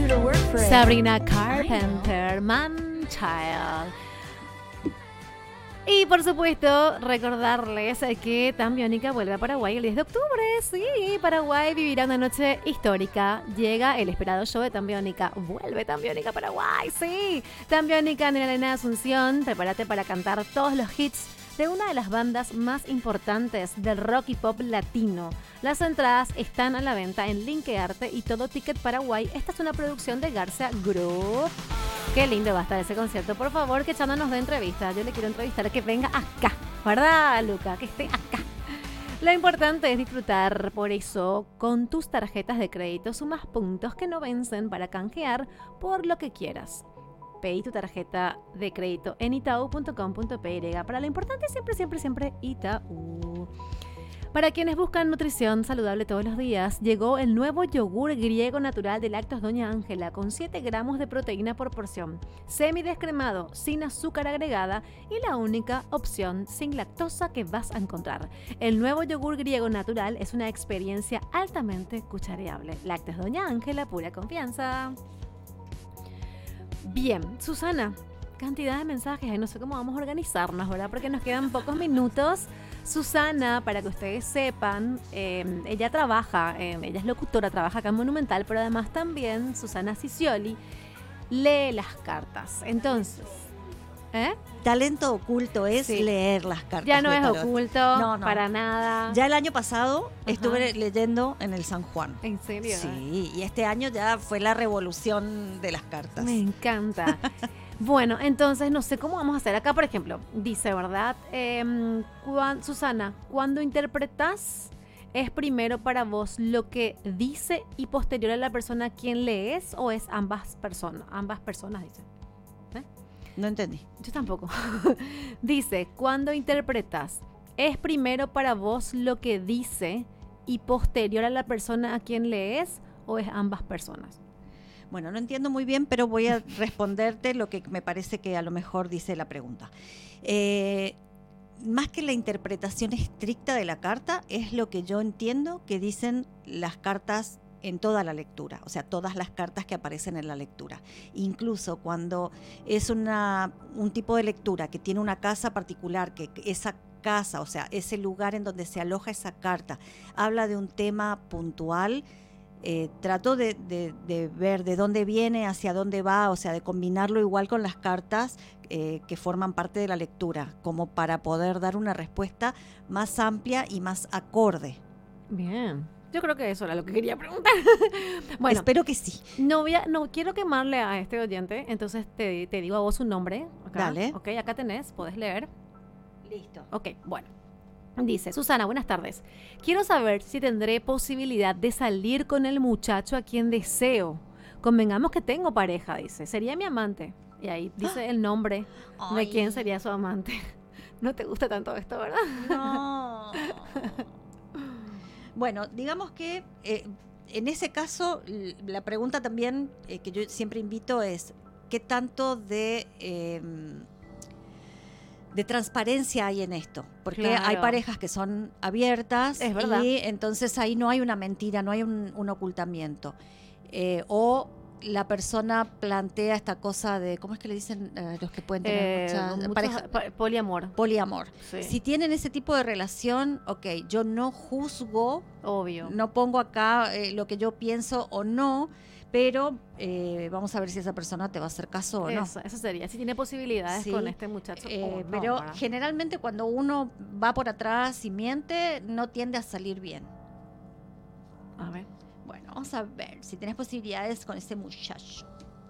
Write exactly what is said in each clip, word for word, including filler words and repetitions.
Sabrina Carpenter, Man-Child. Y por supuesto, recordarles que Tan Biónica vuelve a Paraguay el diez de octubre. Sí, Paraguay vivirá una noche histórica. Llega el esperado show de Tan Biónica. Vuelve Tan Biónica a Paraguay, sí. Tan Biónica en la Arena de Asunción. Prepárate para cantar todos los hits de una de las bandas más importantes del rock y pop latino. Las entradas están a la venta en Linkearte y Todo Ticket Paraguay. Esta es una producción de Garza Group. Qué lindo va a estar ese concierto. Por favor, que Chana nos dé entrevista. Yo le quiero entrevistar, que venga acá, ¿verdad, Luca? Que esté acá. Lo importante es disfrutar, por eso, con tus tarjetas de crédito sumas puntos que no vencen para canjear por lo que quieras. Pedí tu tarjeta de crédito en itau punto com punto p y. Para lo importante, siempre, siempre, siempre Itaú. Para quienes buscan nutrición saludable todos los días, llegó el nuevo yogur griego natural de Lácteos Doña Ángela con siete gramos de proteína por porción, semidescremado, sin azúcar agregada y la única opción sin lactosa que vas a encontrar. El nuevo yogur griego natural es una experiencia altamente cuchareable. Lácteos Doña Ángela, pura confianza. Bien, Susana, cantidad de mensajes, no sé cómo vamos a organizarnos, ¿verdad? Porque nos quedan pocos minutos. Susana, para que ustedes sepan, eh, ella trabaja, eh, ella es locutora, trabaja acá en Monumental, pero además también Susana Cicioli lee las cartas. Entonces, ¿eh? Talento oculto es sí. leer las cartas. Ya no de es tarot. Oculto, no, no. Para nada. Ya el año pasado Ajá. estuve leyendo en el San Juan. ¿En serio? Sí, y este año ya fue la revolución de las cartas. Me encanta. Bueno, entonces no sé cómo vamos a hacer. Acá, por ejemplo, dice, ¿verdad? Eh, cuan, Susana, cuando interpretas, ¿es primero para vos lo que dice y posterior a la persona a quien lees o es ambas personas? Ambas personas, dice. ¿Eh? No entendí. Yo tampoco. Dice, cuando interpretas, ¿es primero para vos lo que dice y posterior a la persona a quien lees o es ambas personas? Bueno, no entiendo muy bien, pero voy a responderte lo que me parece que a lo mejor dice la pregunta. Eh, más que la interpretación estricta de la carta, es lo que yo entiendo que dicen las cartas en toda la lectura, o sea, todas las cartas que aparecen en la lectura. Incluso cuando es una, un tipo de lectura que tiene una casa particular, que esa casa, o sea, ese lugar en donde se aloja esa carta, habla de un tema puntual. Eh, trato de, de, de ver de dónde viene, hacia dónde va, o sea, de combinarlo igual con las cartas eh, que forman parte de la lectura, como para poder dar una respuesta más amplia y más acorde. Bien, yo creo que eso era lo que quería preguntar. Bueno, espero que sí. No voy a, no quiero quemarle a este oyente, entonces te, te digo a vos un nombre. Acá. Dale. Ok, acá tenés, podés leer. Listo. Ok, bueno. Dice, Susana, buenas tardes. Quiero saber si tendré posibilidad de salir con el muchacho a quien deseo. Convengamos que tengo pareja, dice. Sería mi amante. Y ahí dice ¡Ah! El nombre Ay. De quién sería su amante. No te gusta tanto esto, ¿verdad? No. Bueno, digamos que eh, en ese caso, la pregunta también eh, que yo siempre invito es, ¿qué tanto de... Eh, de transparencia hay en esto? Porque claro. hay parejas que son abiertas es verdad. Y entonces ahí no hay una mentira, no hay un, un ocultamiento. Eh, o la persona plantea esta cosa de, ¿cómo es que le dicen eh, los que pueden tener eh, muchas muchos, parejas? Poliamor. Poliamor. Sí. Si tienen ese tipo de relación, ok, yo no juzgo, obvio, no pongo acá eh, lo que yo pienso o no, pero eh, vamos a ver si esa persona te va a hacer caso o no. Eso, eso sería, si tiene posibilidades sí, con este muchacho eh, o no. Pero ¿verdad? Generalmente cuando uno va por atrás y miente, no tiende a salir bien. A ver. Bueno, vamos a ver si tenés posibilidades con este muchacho.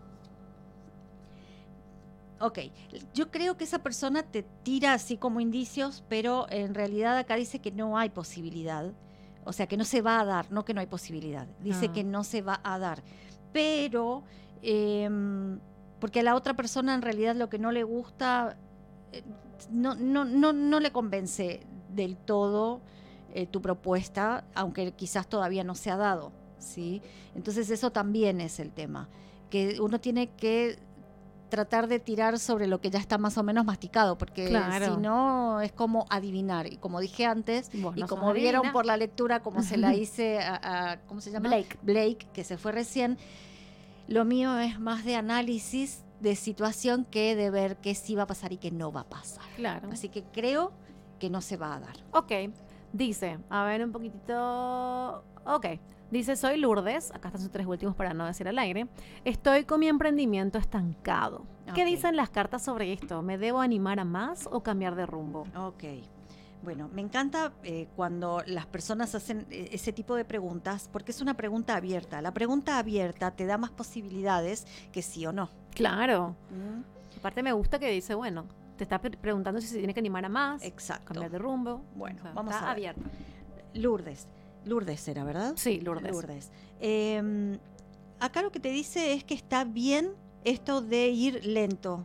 Ok, yo creo que esa persona te tira así como indicios, pero en realidad acá dice que no hay posibilidad. O sea, que no se va a dar, no que no hay posibilidad. Dice ah. que no se va a dar. Pero, eh, porque a la otra persona en realidad lo que no le gusta, eh, no, no, no, no le convence del todo eh, tu propuesta, aunque quizás todavía no se ha dado, ¿sí? Entonces eso también es el tema, que uno tiene que tratar de tirar sobre lo que ya está más o menos masticado, porque claro. si no es como adivinar, y como dije antes, Vos y no como vieron adivina. Por la lectura, como se la hice a, a ¿cómo se llama? Blake. Blake, que se fue recién, Lo mío es más de análisis de situación que de ver qué sí va a pasar y qué no va a pasar. Claro. Así que creo que no se va a dar. Ok, dice, a ver un poquitito, ok, dice, soy Lourdes, acá están sus tres últimos para no decir al aire, estoy con mi emprendimiento estancado. ¿Qué Ok. dicen las cartas sobre esto? ¿Me debo animar a más o cambiar de rumbo? Ok. Bueno, me encanta eh, cuando las personas hacen eh, ese tipo de preguntas porque es una pregunta abierta. La pregunta abierta te da más posibilidades que sí o no. Claro, ¿Mm? aparte me gusta que dice, bueno, te está pre- preguntando si se tiene que animar a más, Exacto. cambiar de rumbo. Bueno, O sea, vamos está a ver. abierta. Lourdes. Lourdes era, ¿verdad? Sí, Lourdes. Lourdes. Eh, acá lo que te dice es que está bien esto de ir lento,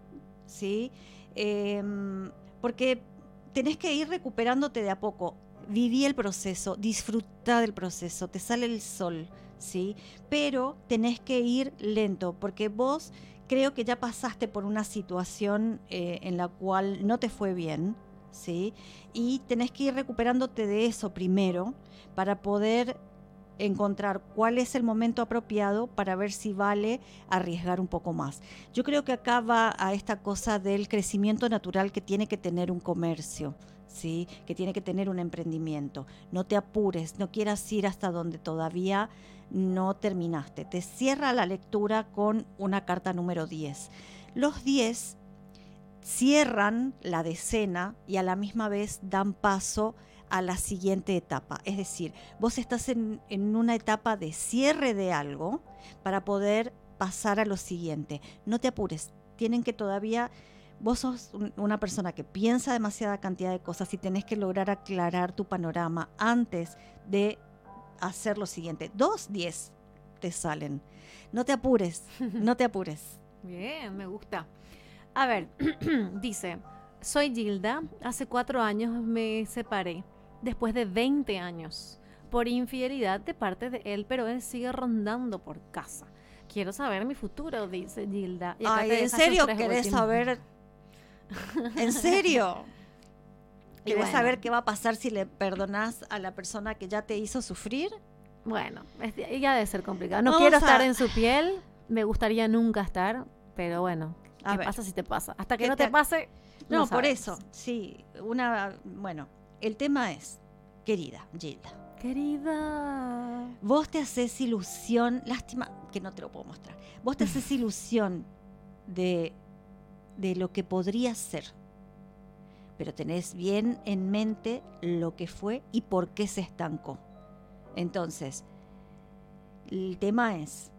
¿sí? Eh, porque tenés que ir recuperándote de a poco. Viví el proceso, disfruta del proceso, te sale el sol, ¿sí? Pero tenés que ir lento, porque vos creo que ya pasaste por una situación eh, en la cual no te fue bien, ¿sí? Y tenés que ir recuperándote de eso primero para poder encontrar cuál es el momento apropiado para ver si vale arriesgar un poco más. Yo creo que acá va a esta cosa del crecimiento natural que tiene que tener un comercio, ¿sí? Que tiene que tener un emprendimiento. No te apures, no quieras ir hasta donde todavía no terminaste. Te cierra la lectura con una carta número diez. Los diez cierran la decena y a la misma vez dan paso a la siguiente etapa. Es decir, vos estás en, en una etapa de cierre de algo para poder pasar a lo siguiente. No te apures, tienen que todavía... Vos sos un, una persona que piensa demasiada cantidad de cosas y tenés que lograr aclarar tu panorama antes de hacer lo siguiente. Dos, diez te salen. No te apures, no te apures. Bien, me gusta. A ver, dice, soy Gilda, hace cuatro años me separé, después de veinte años, por infidelidad de parte de él, pero él sigue rondando por casa. Quiero saber mi futuro, dice Gilda. Y acá Ay, te ¿en deja sus serio tres querés últimos. saber? ¿En serio? Y ¿Querés bueno. saber qué va a pasar si le perdonás a la persona que ya te hizo sufrir? Bueno, es- ya debe ser complicado. No Vamos quiero estar a- en su piel, me gustaría nunca estar, pero bueno, A ¿qué ver. pasa si te pasa? Hasta que ¿Qué no te- te pase, No, por sabemos. eso, sí. Una, bueno, el tema es, querida Gilda, Querida. vos te haces ilusión, lástima que no te lo puedo mostrar, vos te haces ilusión de, de lo que podría ser, pero tenés bien en mente lo que fue y por qué se estancó. Entonces, el tema es,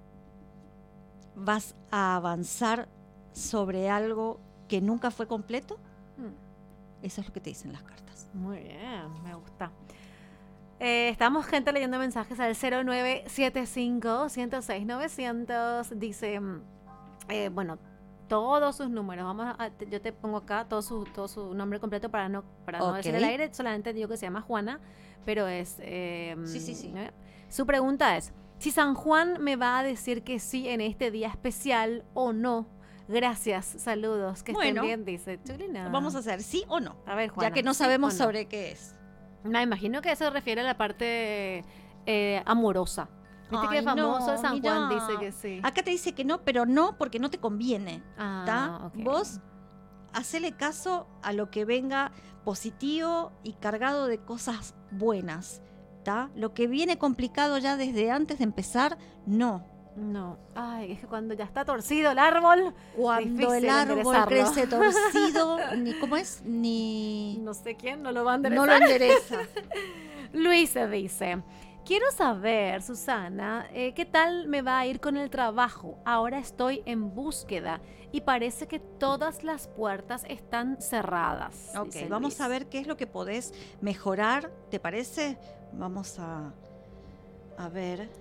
¿vas a avanzar sobre algo que nunca fue completo? Hmm. Eso es lo que te dicen las cartas. Muy bien, me gusta. Eh, estamos, gente, leyendo mensajes al cero nueve siete cinco, uno cero seis, novecientos. Dice, mm, eh, bueno, todos sus números. Vamos a, te- yo te pongo acá todo su, todo su nombre completo para no, para no Ok. decir al aire. Solamente digo que se llama Juana, pero es... eh, Sí, sí, sí. ¿eh? Su pregunta es, si San Juan me va a decir que sí en este día especial o no. Gracias, saludos, que Bueno, estén bien, dice Chulina. Vamos a hacer sí o no, A ver, Juana, ya que no ¿sí sabemos o no? sobre qué es. Me imagino que eso se refiere a la parte eh, amorosa. Viste que Ay, famoso no, de San mirá. Juan dice que sí. Acá te dice que no, pero no porque no te conviene. Ah, ¿Tá? ok. Vos hacele caso a lo que venga positivo y cargado de cosas buenas. ¿Tá? Lo que viene complicado ya desde antes de empezar, no. No. Ay, es que cuando ya está torcido el árbol, Cuando difícil el árbol enderezarlo. crece torcido, ni cómo es, ni no sé quién no lo va a no enderezar. lo endereza. Luisa dice, quiero saber, Susana, eh, ¿qué tal me va a ir con el trabajo? Ahora estoy en búsqueda y parece que todas las puertas están cerradas. Ok, dice vamos Luis. a ver qué es lo que podés mejorar, ¿te parece? Vamos a, a ver.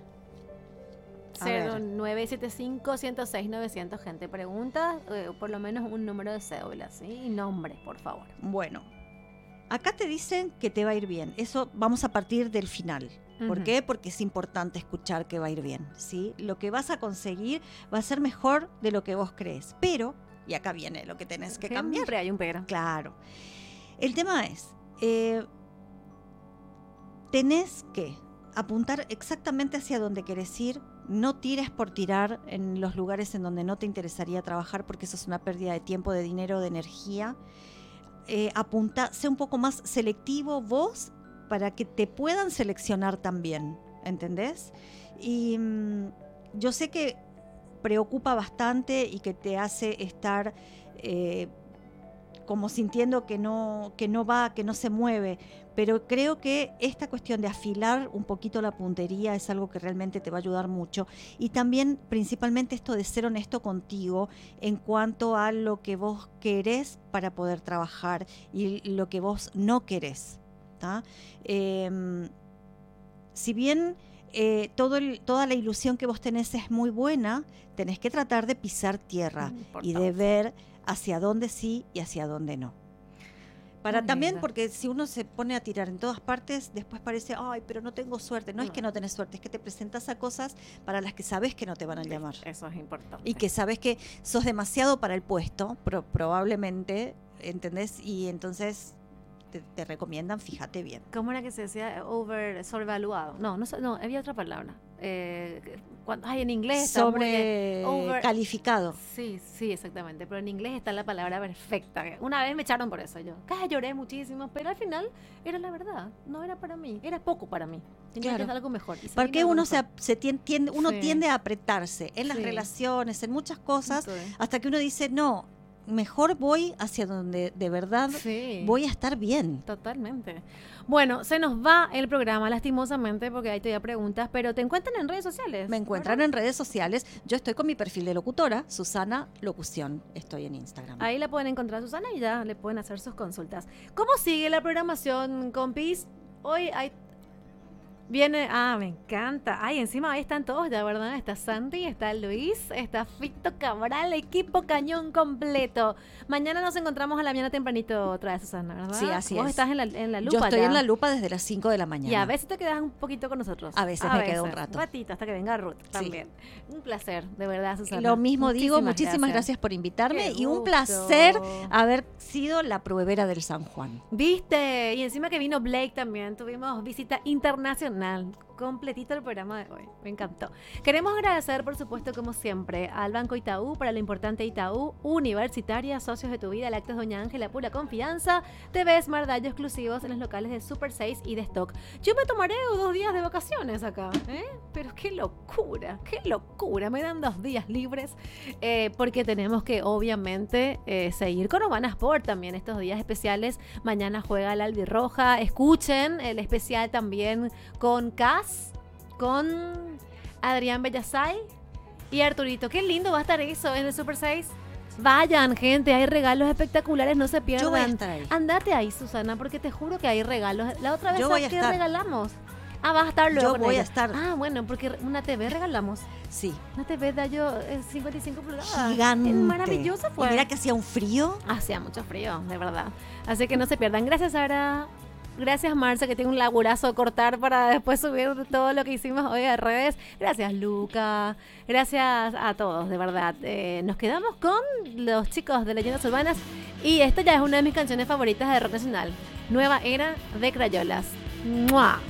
A cero ver. nueve siete cinco, uno cero seis, novecientos, gente. Pregunta, eh, por lo menos un número de cédula, ¿sí? Y nombre, por favor. Bueno, acá te dicen que te va a ir bien. Eso vamos a partir del final. ¿Por Ujú. qué? Porque es importante escuchar que va a ir bien, ¿sí? Lo que vas a conseguir va a ser mejor de lo que vos crees. Pero, y acá viene lo que tenés que cambiar. Siempre hay un pero. Claro. El tema es, eh, tenés que apuntar exactamente hacia donde querés ir, no tires por tirar en los lugares en donde no te interesaría trabajar, porque eso es una pérdida de tiempo, de dinero, de energía. Eh, apunta, sé un poco más selectivo vos para que te puedan seleccionar también, ¿entendés? Y mmm, yo sé que preocupa bastante y que te hace estar eh, como sintiendo que no, que no va, que no se mueve, pero creo que esta cuestión de afilar un poquito la puntería es algo que realmente te va a ayudar mucho, y también principalmente esto de ser honesto contigo en cuanto a lo que vos querés para poder trabajar y lo que vos no querés, ¿tá? Eh, si bien eh, todo el, toda la ilusión que vos tenés es muy buena, tenés que tratar de pisar tierra y de ver hacia dónde sí y hacia dónde no. Para Muy también, linda. porque si uno se pone a tirar en todas partes, después parece, ay, pero no tengo suerte. No, No. es que no tenés suerte, es que te presentas a cosas para las que sabes que no te van a llamar. Eso es importante. Y que sabes que sos demasiado para el puesto, pro- probablemente, ¿entendés? Y entonces te, te recomiendan, fíjate bien. ¿Cómo era que se decía? Over, sobrevaluado. No, no, sé- no, había otra palabra. Eh, cuando, ay, en inglés está muy Sobre bien. Over- calificado. Sí, sí, exactamente. Pero en inglés está la palabra perfecta. Una vez me echaron por eso yo. Casi lloré muchísimo, pero al final era la verdad. No era para mí. Era poco para mí. Tenía Claro. que hacer algo mejor. Y salí Porque de algo uno, mejor. se, se tien- tiende, uno Sí. tiende a apretarse en las Sí. relaciones, en muchas cosas, Sí. hasta que uno dice, no, mejor voy hacia donde de verdad Sí. voy a estar bien. Totalmente. Bueno, se nos va el programa, lastimosamente, porque ahí todavía preguntas, pero te encuentran en redes sociales. Me encuentran ¿verdad? en redes sociales. Yo estoy con mi perfil de locutora, Susana Locución. Estoy en Instagram. Ahí la pueden encontrar a Susana y ya le pueden hacer sus consultas. ¿Cómo sigue la programación, compis? Hoy hay... Viene... Ah, me encanta. Ay, encima ahí están todos ya, ¿verdad? Está Santi, está Luis, está Fito Cabral, equipo cañón completo. Mañana nos encontramos a la mañana tempranito otra vez, Susana, ¿verdad? Sí, así Vos es. estás en la, en la lupa Yo estoy ya. en la lupa desde las cinco de la mañana. Y a veces te quedas un poquito con nosotros. A veces me quedo un rato. Un ratito, hasta que venga Ruth también. Un placer, de verdad, Susana. Lo mismo digo, muchísimas gracias, por invitarme Qué y un gusto. placer haber sido la pruebera del San Juan. ¿Viste? Y encima que vino Blake también. Tuvimos visita internacional. Completito el programa de hoy. Me encantó. Queremos agradecer, por supuesto, como siempre, al Banco Itaú, para lo importante Itaú, Universitaria, Socios de tu Vida, Lácteos Doña Ángela, Pura Confianza, T V Smart Dayo exclusivos en los locales de Super seis y de Stock. Yo me tomaré dos días de vacaciones acá, ¿eh? Pero qué locura, qué locura. Me dan dos días libres eh, porque tenemos que, obviamente, eh, seguir con Urbana Sport también estos días especiales. Mañana juega la Albirroja. Escuchen el especial también con Cas, con Adrián Bellasay y Arturito. Qué lindo va a estar eso en el Super seis. Vayan, gente, hay regalos espectaculares, no se pierdan. Yo voy a estar ahí. Andate ahí, Susana, porque te juro que hay regalos. La otra vez, Yo voy ¿sabes a qué estar. regalamos? Ah, vas a estar luego. Yo con voy a ella. estar. Ah, bueno, porque una T V regalamos. Sí. Una T V Dayo eh, cincuenta y cinco pulgadas. Gigante. Maravillosa fue. Y mira que hacía un frío. Hacía mucho frío, de verdad. Así que no se pierdan. Gracias, Sara. Gracias, Marcia, que tiene un laburazo cortar para después subir todo lo que hicimos hoy a redes. Gracias, Luca. Gracias a todos, de verdad. Eh, nos quedamos con los chicos de Leyendas Urbanas. Y esta ya es una de mis canciones favoritas de rock nacional. Nueva Era de Crayolas. ¡Mua!